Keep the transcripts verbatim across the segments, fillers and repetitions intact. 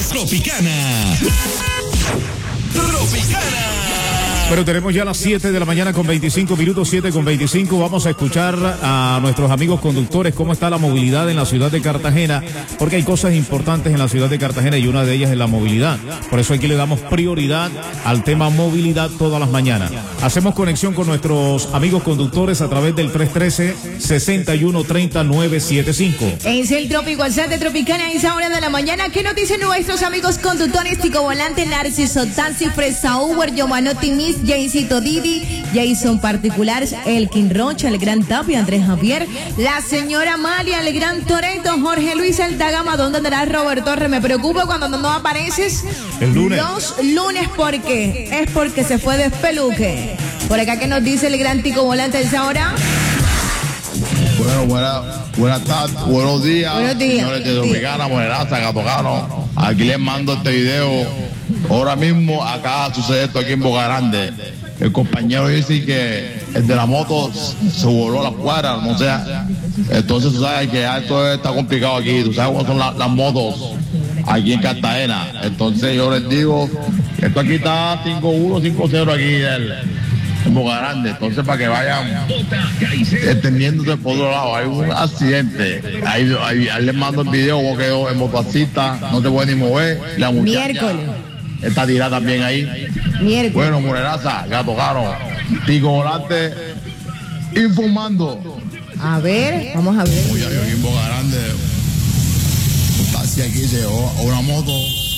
Tropicana. Tropicana. Pero tenemos ya las siete de la mañana con veinticinco minutos, siete con veinticinco. Vamos a escuchar a nuestros amigos conductores cómo está la movilidad en la ciudad de Cartagena, porque hay cosas importantes en la ciudad de Cartagena y una de ellas es la movilidad. Por eso aquí le damos prioridad al tema movilidad todas las mañanas. Hacemos conexión con nuestros amigos conductores a través del tres uno tres, seis uno tres cero, nueve siete cinco. Es el Trópico WhatsApp de Tropicana a esa hora de la mañana. ¿Qué nos dicen nuestros amigos conductores? Tico Volante, Narciso Taxi, Fresa Uber, Yomanotti Miss, Jaycito Didi, Jason Particulares, Elkin Rocha, el Gran Tapia, Andrés Javier, la señora María, el Gran Toreto, Jorge Luis Altagama. ¿Dónde andará Robert Torres? Me preocupa cuando no apareces el lunes. Los lunes, ¿por qué? Es porque se fue de espeluque. Por acá, ¿qué nos dice el Gran Tico Volante a esa hora? Bueno, buena, buenas tardes, buenos días, buenos días, señores de Tropicana, Moneraza, Gatocano. Aquí les mando este video. Ahora mismo acá sucede esto aquí en Boca Grande. El compañero dice que el de la moto se voló las cuadras, no sé. Entonces tú sabes que esto está complicado aquí. Tú sabes cómo son la, las motos aquí en Cartagena. Entonces yo les digo, esto aquí está cinco uno, cinco cero aquí el, en Boca Grande. Entonces para que vayan extendiéndose por otro lado, hay un accidente. Ahí, ahí, ahí les mando el video como quedó el motociclista, no te puede ni mover. La muchacha miércoles está tirada también ahí. Miércoles. Bueno, Moneraza, Gato Caro, Tico Volante, informando. A ver, vamos a ver. Oye, aquí en Boca Grande, un taxi aquí se llevó una moto.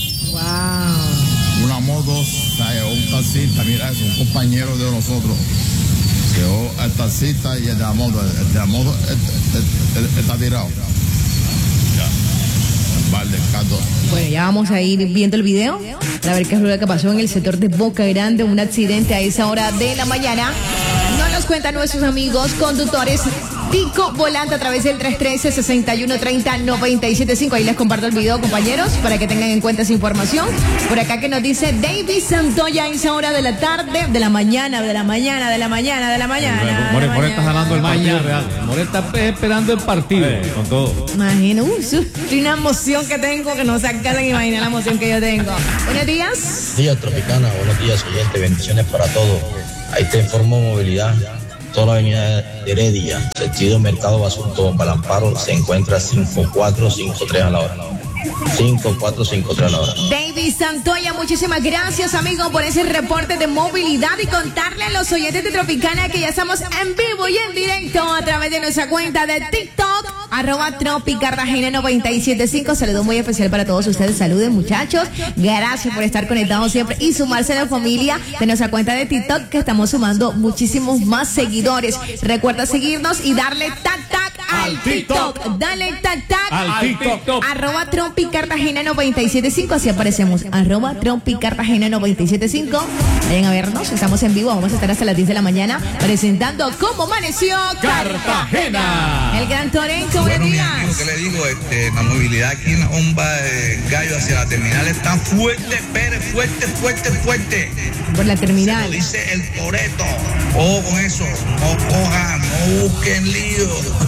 Wow. Una moto, se llevó un taxista, mira eso, un compañero de nosotros. Se llevó el taxista y el de la moto. El de la moto el, el, el, está tirado. Ya. Vale, Cato. Bueno, ya vamos a ir viendo el video para ver qué es lo que pasó en el sector de Boca Grande, un accidente a esa hora de la mañana. Nos los cuentan nuestros amigos conductores. Tico Volante a través del tres uno tres, seis uno tres cero, nueve siete cinco. Ahí les comparto el video, compañeros, para que tengan en cuenta esa información. Por acá que nos dice David Santoya a esa hora de la tarde, de la mañana, de la mañana, de la mañana, de la mañana. More, More está jalando el partido real. More está esperando el partido. Eh, con todo. Imagino, uh, su, una emoción que tengo que no se alcanzan a imaginar la emoción que yo tengo. Buenos días. Buenos días, Tropicana. Buenos días, oyente. Bendiciones para todos. Ahí te informo movilidad. Toda la avenida de Heredia, sentido Mercado Basurto, Palamparo, se encuentra cinco cuatro cinco tres a la hora. cinco cuatro cinco tres a la hora. David Santoya, muchísimas gracias, amigo, por ese reporte de movilidad y contarle a los oyentes de Tropicana que ya estamos en vivo y en directo a través de nuestra cuenta de TikTok, arroba Tropi Cartagena noventa y siete punto cinco. Saludo muy especial para todos ustedes. Saluden, muchachos. Gracias por estar conectados siempre y sumarse a la familia de nuestra cuenta de TikTok, que estamos sumando muchísimos más seguidores. Recuerda seguirnos y darle tac tac al TikTok. Dale tac tac al TikTok. Arroba Tropi Cartagena noventa y siete punto cinco. Así aparecemos. Arroba Tropi Cartagena noventa y siete punto cinco. Vayan a vernos. Estamos en vivo. Vamos a estar hasta las diez de la mañana presentando Cómo Amaneció Cartagena. El Gran Toreto. Bueno, mi amigo, ¿qué le digo? Este, la movilidad aquí en la bomba de Gallo hacia la terminal está fuerte, pero fuerte, fuerte, fuerte. Por la terminal. Se lo dice el Toreto. Ojo con eso. No cojan, no busquen lío.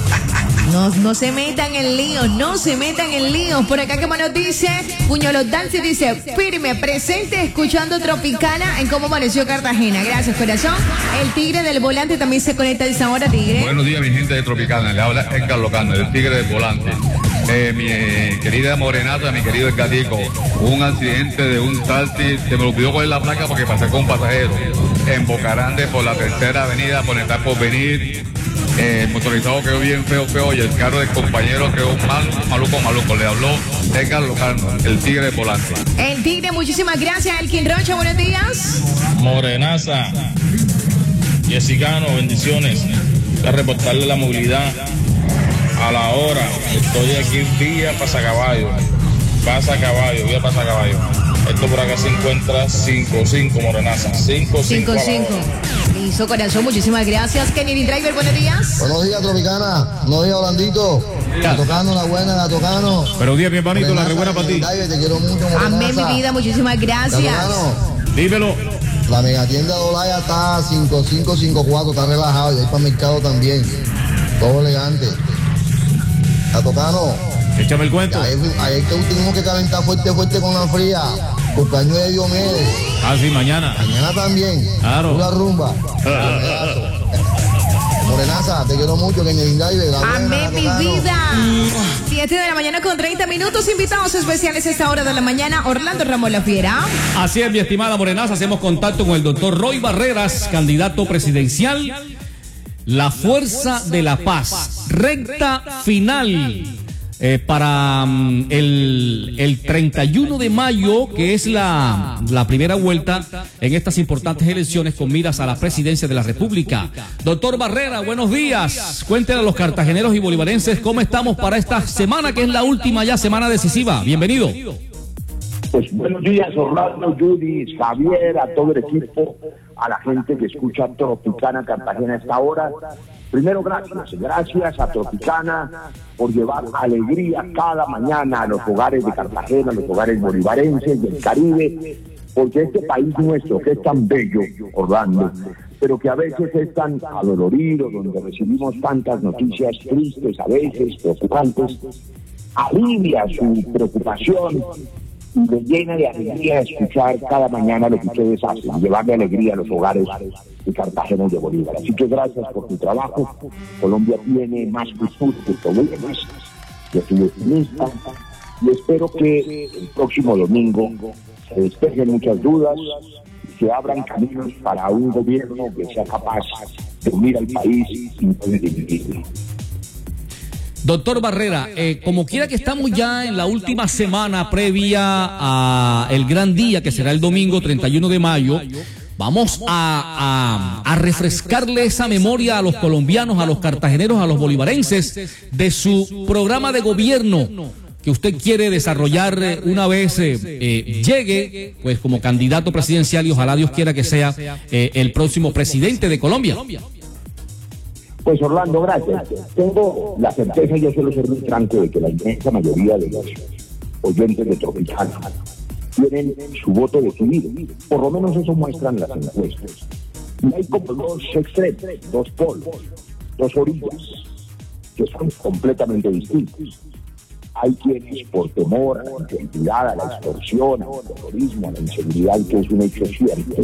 No, no se metan en líos, no se metan en líos. Por acá, como nos dice, Puñolo Dancy dice, firme, presente, escuchando Tropicana en Cómo Amaneció Cartagena. Gracias, corazón. El Tigre del Volante también se conecta a esa hora, Tigre. Buenos días, mi gente de Tropicana. Le habla Edgar Locano, el Tigre del Volante. Eh, mi eh, querida Morenata, mi querido Edgarico, un accidente de un taxi, se me olvidó cuál es la placa porque pasé con un pasajero en Boca Grande por la tercera avenida, por estar por venir. Eh, el motorizado quedó bien feo, feo, y el carro del compañero quedó mal, maluco, maluco. Le habló Edgar Locano, el Tigre del Volante. El Tigre, muchísimas gracias. Elkin Rocha, buenos días. Morenaza, Jessicano, bendiciones. A reportarle la movilidad a la hora. Estoy aquí vía Pasacaballo. Pasacaballo, vía Pasacaballo. Esto por acá se encuentra cinco cinco, Morenaza. cinco cinco. Listo, corazón, muchísimas gracias. Kennedy Driver, buenos días. Buenos días, Tropicana. Buenos días, Orlandito. La tocando, la buena, la tocando. Buenos días, mi hermanito, la re buena para ti. Te quiero mucho, Morenaza. Amén, mi vida, muchísimas gracias. Dímelo. La megatienda de Olaya está cinco cinco cinco cuatro, está relajado. Y ahí para el mercado también. Todo elegante. La tocando. Échame el cuento. Ahí, ahí que tenemos que calentar fuerte, fuerte con la fría. Cumpleaños de Diomedes. Ah, sí, mañana. Mañana también. Claro. Una rumba. Morenaza, te quiero mucho, que en el amén, mi vida. siete de la mañana con treinta minutos. Invitados especiales a esta hora de la mañana. Orlando Ramos La Fiera. Así es, mi estimada Morenaza. Hacemos contacto con el doctor Roy Barreras, candidato presidencial. La Fuerza de la Paz. Recta final. Eh, para um, el, el treinta y uno de mayo, que es la, la primera vuelta en estas importantes elecciones con miras a la presidencia de la República. Doctor Barrera, buenos días. Cuéntenle a los cartageneros y bolivarenses cómo estamos para esta semana, que es la última ya semana decisiva. Bienvenido. Pues buenos días, Orlando, Judith, Javier, a todo el equipo, a la gente que escucha Tropicana Cartagena a esta hora. Primero, gracias, gracias a Tropicana por llevar alegría cada mañana a los hogares de Cartagena, a los hogares bolivarenses del Caribe, porque este país nuestro, que es tan bello, Orlando, pero que a veces es tan adolorido, donde recibimos tantas noticias tristes, a veces preocupantes, alivia su preocupación y le llena de alegría escuchar cada mañana lo que ustedes hacen, llevarle alegría a los hogares de Cartagena y de Bolívar. Así que gracias por tu trabajo. Colombia tiene más futuro que problemas. Yo estoy optimista y espero que el próximo domingo se despejen muchas dudas y se abran caminos para un gobierno que sea capaz de unir al país y no de dividirlo. Doctor Barrera, eh, como quiera que estamos ya en la última semana previa a el gran día, que será el domingo treinta y uno de mayo, vamos a, a, a refrescarle esa memoria a los colombianos, a los cartageneros, a los bolivarenses, de su programa de gobierno que usted quiere desarrollar una vez eh, eh, llegue pues como candidato presidencial, y ojalá Dios quiera que sea eh, el próximo presidente de Colombia. Pues Orlando, gracias. Tengo la certeza, yo suelo ser muy franco, de que la inmensa mayoría de los oyentes de Tropicana tienen su voto decidido. Por lo menos eso muestran las encuestas. Y hay como dos extremos, dos polos, dos orillas, que son completamente distintos. Hay quienes, por temor a la inseguridad, a la extorsión, al terrorismo, a la inseguridad, que es un hecho cierto,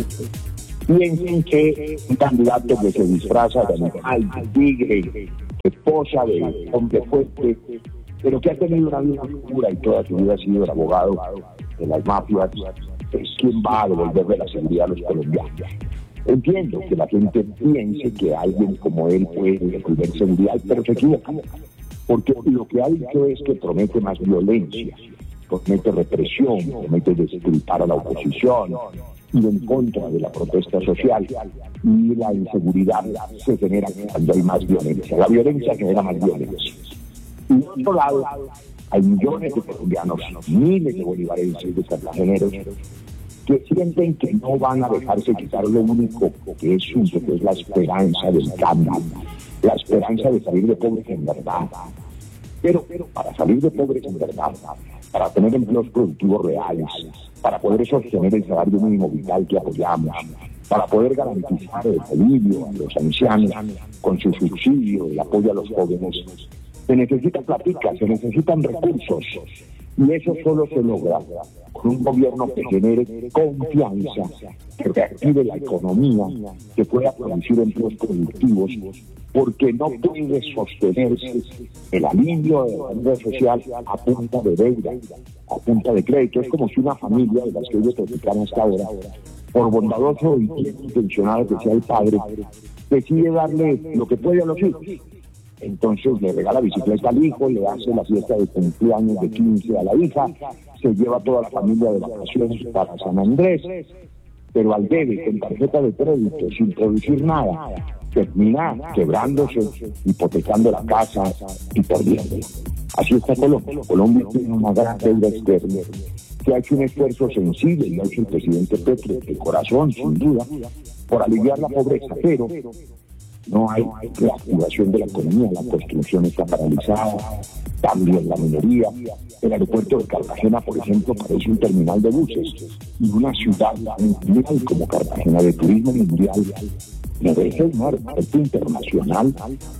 piensen que un candidato que se disfraza de animal, de tigre, de esposa, de hombre fuerte, pero que ha tenido una vida oscura y toda su vida ha sido el abogado de las mafias, es quien va a devolverle la seguridad a los colombianos. Entiendo que la gente piense que alguien como él puede devolver seguridad, pero se equivoca, porque lo que ha dicho es que promete más violencia, promete represión, promete destripar a la oposición, ir en contra de la protesta social, y la inseguridad se genera cuando hay más violencia. La violencia genera más violencia. Y por otro lado, hay millones de colombianos, miles de bolivarenses, de cartageneros, que sienten que no van a dejarse quitar lo único que es suyo, que es la esperanza del cambio, la esperanza de salir de pobres en verdad. Pero, pero para salir de pobres en verdad, para tener empleos productivos reales, para poder sostener el salario mínimo vital que apoyamos, para poder garantizar el alivio a los ancianos con su subsidio, el apoyo a los jóvenes, se necesita platica, se necesitan recursos, y eso solo se logra con un gobierno que genere confianza, que reactive la economía, que pueda producir empleos productivos, porque no puede sostenerse el alivio de la deuda social a punta de deuda, a punta de crédito. Es como si una familia de las que ellos Tropicana hasta ahora, por bondadoso y intencionado que sea el padre, decide darle lo que puede a los hijos. Entonces le regala bicicleta al hijo, le hace la fiesta de cumpleaños de quince a la hija, se lleva a toda la familia de vacaciones para San Andrés, pero al debe, con tarjeta de crédito, sin producir nada, termina quebrándose, hipotecando la casa y perdiendo. Así está Colombia. Colombia tiene una gran deuda externa, que ha hecho un esfuerzo sensible, y ha hecho el presidente Petro, de corazón, sin duda, por aliviar la pobreza, pero no hay reactivación de la economía, la construcción está paralizada, también la minería. El aeropuerto de Cartagena, por ejemplo, parece un terminal de buses, y una ciudad mundial como Cartagena, de turismo mundial, merece un aeropuerto internacional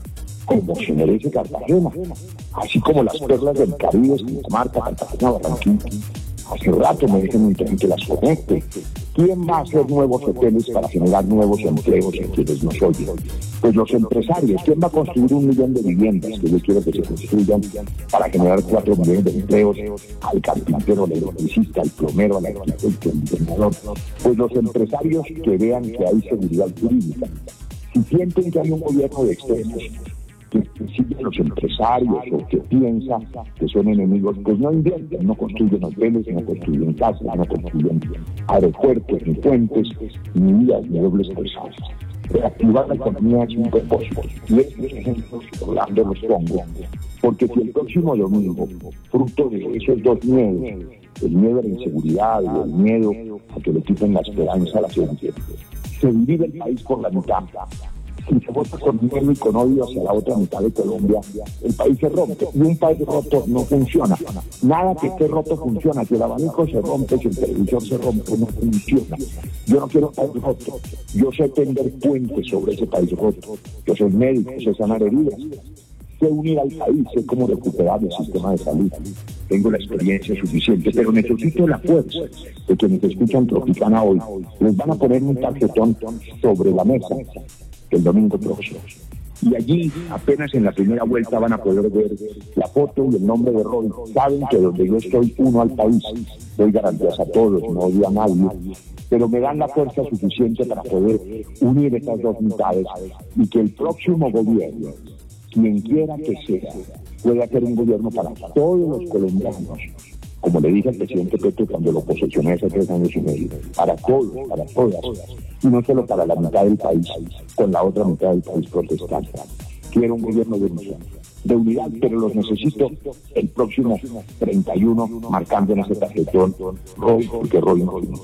como se merece Cartagena, así como las perlas del Caribe, Marca, Cartagena, Barranquilla. Hace rato me dicen un tren que las conecte. ¿Quién va a hacer nuevos hoteles para generar nuevos empleos en quienes nos oyen? Pues los empresarios. ¿Quién va a construir un millón de viviendas que yo quiero que se construyan para generar cuatro millones de empleos al carpintero, al electricista, al plomero, al arquitecto, al diseñador? Pues los empresarios que vean que hay seguridad jurídica. Si sienten que hay un gobierno de extremos que sigue a los empresarios o que piensa que son enemigos, pues no invierten, no construyen hoteles, no construyen casas, no construyen aeropuertos, ni puentes, ni vías, ni dobles calzadas. Reactivar la economía es un propósito. Y estos ejemplos, Orlando, los pongo, porque si el próximo domingo, fruto de esos dos miedos, el miedo a la inseguridad y el miedo a que le quiten la esperanza a la gente, se divide el país por la mitad, si se vota con miedo y con odio hacia la otra mitad de Colombia, el país se rompe. Y un país roto no funciona. Nada que esté roto funciona. Si el abanico se rompe, si el televisor se rompe, no funciona. Yo no quiero un país roto. Yo sé tender puentes sobre ese país roto. Yo soy médico, sé sanar heridas. Sé unir al país, sé cómo recuperar el sistema de salud. Tengo la experiencia suficiente, pero necesito la fuerza de quienes escuchan Tropicana hoy. Les van a poner un tarjetón sobre la mesa el domingo próximo. Y allí, apenas en la primera vuelta, van a poder ver la foto y el nombre de Roy. Saben que donde yo estoy, uno al país. Doy garantías a todos, no odio a nadie. Pero me dan la fuerza suficiente para poder unir estas dos mitades y que el próximo gobierno, quien quiera que sea, pueda hacer un gobierno para todos los colombianos. Como le dije al presidente Petro cuando lo posesioné hace tres años y medio, para todos, para todas, y no solo para la mitad del país, con la otra mitad del país protestante. Quiero un gobierno de unidad, de unidad, pero los necesito el próximo treinta y uno, marcando en ese tarjetón Roy, porque Roy no tiene.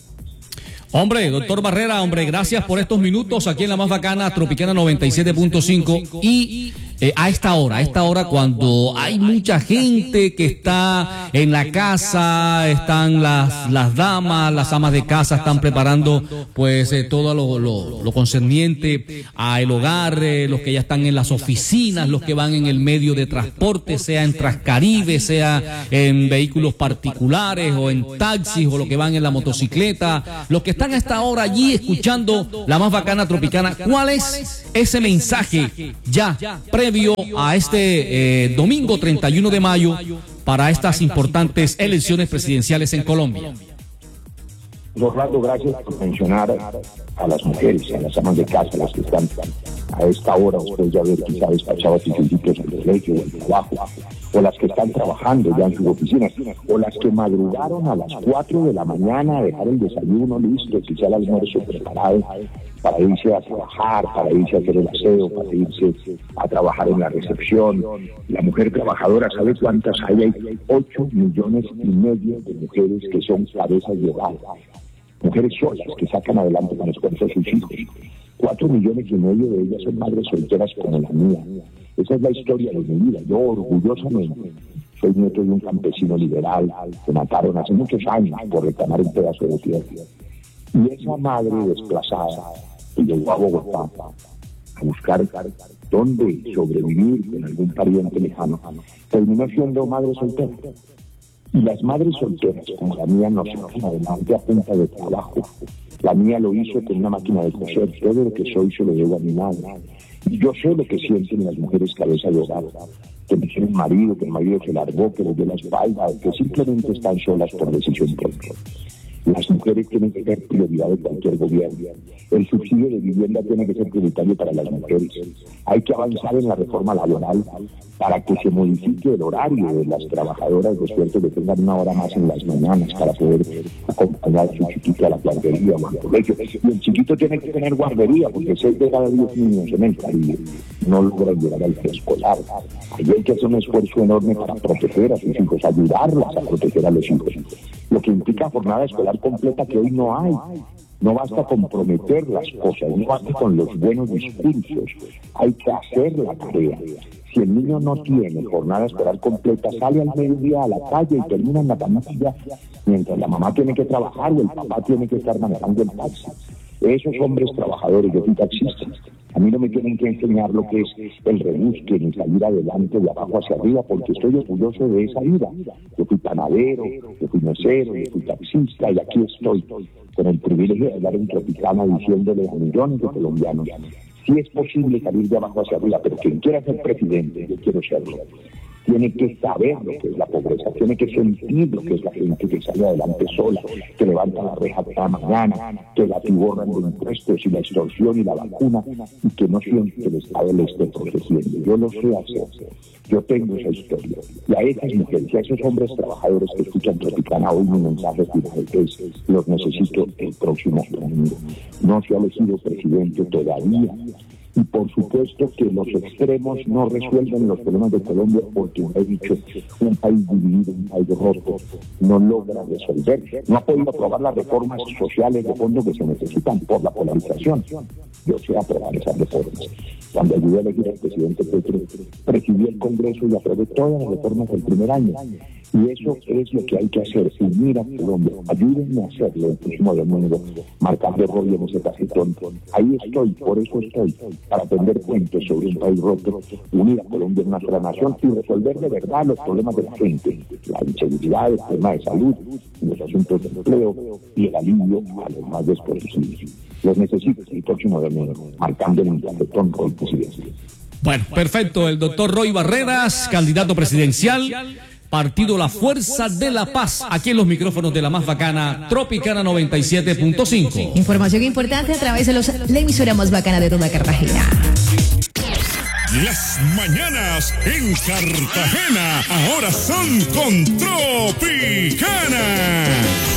Hombre, doctor Barrera, hombre, gracias por estos minutos aquí en la más bacana, Tropicana noventa y siete punto cinco. Y eh, a esta hora, a esta hora cuando hay mucha gente que está en la casa, están las, las damas, las amas de casa, están preparando pues eh, todo lo, lo, lo concerniente al hogar, eh, los que ya están en las oficinas, los que van en el medio de transporte, sea en Transcaribe, sea en vehículos particulares o en taxis o los que van en la motocicleta, los que están a esta hora allí escuchando la más bacana Tropicana. ¿Cuál es ese mensaje ya previo a este eh, domingo treinta y uno de mayo para estas importantes elecciones presidenciales en Colombia? Orlando, gracias por mencionar a las mujeres, a las amas de casa, las que están a esta hora, usted ya ve quizá despachado a sus hijitos al colegio o al trabajo, o las que están trabajando ya en sus oficinas, o las que madrugaron a las cuatro de la mañana a dejar el desayuno listo, quizá el almuerzo preparado, para irse a trabajar, para irse a hacer el aseo, para irse a trabajar en la recepción. La mujer trabajadora, ¿sabe cuántas hay? Hay ocho millones y medio de mujeres que son cabezas de hogar. Mujeres solas que sacan adelante con esfuerzo a sus hijos. Cuatro millones y medio de ellas son madres solteras como la mía. Esa es la historia de mi vida. Yo orgullosamente soy nieto de un campesino liberal que mataron hace muchos años por reclamar un pedazo de tierra. Y esa madre desplazada que llegó a Bogotá a buscar dónde sobrevivir con algún pariente lejano, terminó siendo madre soltera. Y las madres solteras, como la mía, no se van adelante a punta de trabajo. La mía lo hizo con una máquina de coser. Todo lo que soy se lo debo a mi madre. Y yo sé lo que sienten las mujeres cabeza de hogar, que no tienen marido, que el marido se largó, que les dio la espalda, o que simplemente están solas por decisión propia. Las mujeres tienen que ser prioridad de cualquier gobierno. El subsidio de vivienda tiene que ser prioritario para las mujeres. Hay que avanzar en la reforma laboral para que se modifique el horario de las trabajadoras despiertas, que tengan una hora más en las mañanas para poder acompañar a su chiquito a la guardería o al colegio. Y el chiquito tiene que tener guardería, porque seis de cada diez niños en el Caribe no logran llegar al preescolar. Ahí hay que hacer un esfuerzo enorme para proteger a sus hijos, ayudarlas a proteger a los hijos. Lo que implica jornada escolar completa que hoy no hay. No basta con prometer las cosas, no basta con los buenos discursos, hay que hacer la tarea. Si el niño no tiene jornada escolar completa, sale al mediodía a la calle y termina en la camilla, mientras la mamá tiene que trabajar o el papá tiene que estar manejando el taxi. Esos hombres trabajadores, yo fui taxista, A mí no me tienen que enseñar lo que es el rebusque ni salir adelante de abajo hacia arriba, porque estoy orgulloso de esa vida. Yo fui panadero, yo fui mesero, yo fui taxista y aquí estoy con el privilegio de hablar en Tropicana diciéndole a millones de colombianos si es posible salir de abajo hacia arriba, pero quien quiera ser presidente, yo quiero serlo. Tiene que saber lo que es la pobreza, tiene que sentir lo que es la gente que sale adelante sola, que levanta la reja cada mañana, que la atiborran de impuestos y la extorsión y la vacuna, y que no siente que el Estado le esté protegiendo. Yo lo sé hacer, yo tengo esa historia. Y a esas mujeres, y a esos hombres trabajadores que escuchan Tropicana, hoy mi mensaje final es: los necesito el próximo domingo. No se ha elegido presidente todavía. Y por supuesto que los extremos no resuelven los problemas de Colombia, porque, he dicho, un país dividido, un país roto, no logra resolver. No ha podido aprobar las reformas sociales de fondo que se necesitan por la polarización. Yo sé aprobar esas reformas. Cuando ayudé a elegir al presidente Petro, presidí el Congreso y aprobé todas las reformas del primer año. Y eso es lo que hay que hacer, unir a Colombia. Ayúdenme a hacerlo el próximo domingo, marcando rollo en ese tarjetón. Ahí estoy, por eso estoy, para tender puentes sobre un país roto, unir a Colombia en una sola nación y resolver de verdad los problemas de la gente, la inseguridad, el tema de salud, los asuntos de empleo y el alivio a los más desprotegidos. Los necesito el próximo domingo, marcando el tarjetón por el presidente. Bueno, perfecto. El doctor Roy Barreras, candidato presidencial, Partido La Fuerza de la Paz, aquí en los micrófonos de la más bacana, Tropicana noventa y siete punto cinco. Información importante a través de los, la emisora más bacana de toda Cartagena. Las mañanas en Cartagena ahora son con Tropicana.